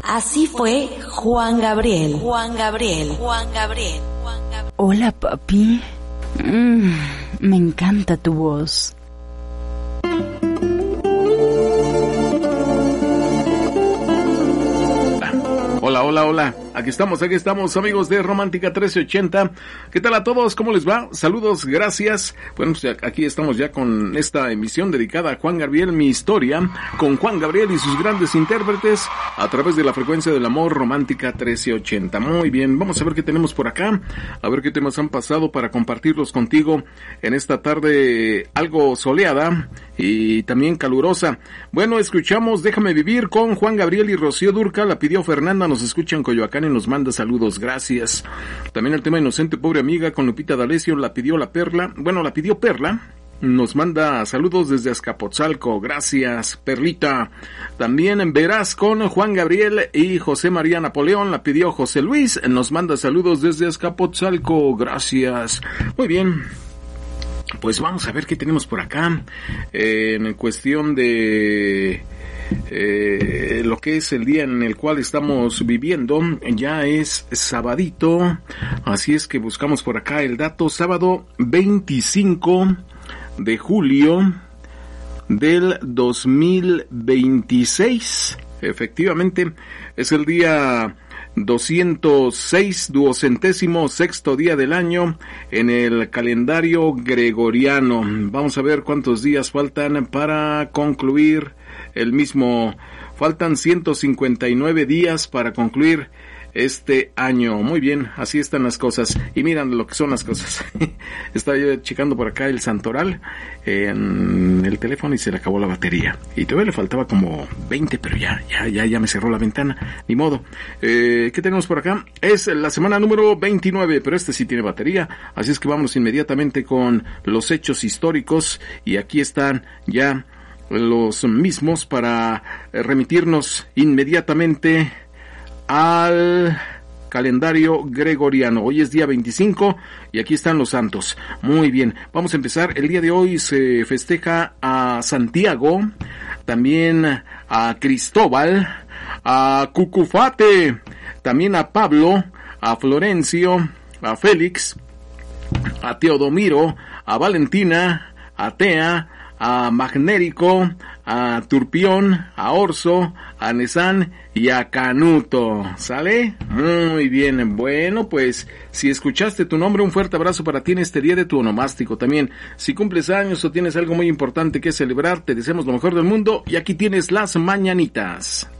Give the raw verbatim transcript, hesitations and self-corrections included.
Así fue Juan Gabriel. Juan Gabriel. Juan Gabriel. Juan Gabriel. Hola, papi. Mm, me encanta tu voz. Hola, hola, hola. Aquí estamos, aquí estamos, amigos de Romántica trece ochenta. ¿Qué tal a todos? ¿Cómo les va? Saludos, gracias. Bueno, pues aquí estamos ya con esta emisión dedicada a Juan Gabriel, mi historia, con Juan Gabriel y sus grandes intérpretes a través de la frecuencia del amor, Romántica trece ochenta. Muy bien, vamos a ver qué tenemos por acá, a ver qué temas han pasado para compartirlos contigo en esta tarde algo soleada y también calurosa. Bueno, escuchamos Déjame Vivir con Juan Gabriel y Rocío Dúrcal. La pidió Fernanda, nos escucha en Coyoacán y nos manda saludos, gracias. También el tema Inocente Pobre Amiga con Lupita D'Alessio, la pidió la Perla, bueno, la pidió Perla, nos manda saludos desde Azcapotzalco, gracias, Perlita. También en Verás con Juan Gabriel y José María Napoleón, la pidió José Luis, nos manda saludos desde Azcapotzalco, gracias. Muy bien. Pues vamos a ver qué tenemos por acá, eh, en cuestión de eh, lo que es el día en el cual estamos viviendo. Ya es sabadito, así es que buscamos por acá el dato, sábado veinticinco de julio del dos mil veintiséis, efectivamente, es el día doscientos seis, duocentésimo sexto día del año en el calendario gregoriano. Vamos a ver cuántos días faltan para concluir el mismo. Faltan ciento cincuenta y nueve días para concluir este año. Muy bien, así están las cosas. Y miran lo que son las cosas. Estaba yo checando por acá el santoral en el teléfono y se le acabó la batería. Y todavía le faltaba como veinte, pero ya, ya, ya, ya me cerró la ventana. Ni modo. Eh, ¿Qué tenemos por acá? Es la semana número veintinueve, pero este sí tiene batería. Así es que vamos inmediatamente con los hechos históricos. Y aquí están ya los mismos para remitirnos inmediatamente al calendario gregoriano. Hoy es día veinticinco y aquí están los santos. Muy bien, vamos a empezar. El día de hoy se festeja a Santiago, también a Cristóbal, a Cucufate, también a Pablo, a Florencio, a Félix, a Teodomiro, a Valentina, a Tea, a Magnérico, a Turpión, a Orso, a Nesán y a Canuto. ¿Sale? Muy bien. Bueno, pues si escuchaste tu nombre, un fuerte abrazo para ti en este día de tu onomástico. También, si cumples años o tienes algo muy importante que celebrar, te deseamos lo mejor del mundo y aquí tienes las mañanitas.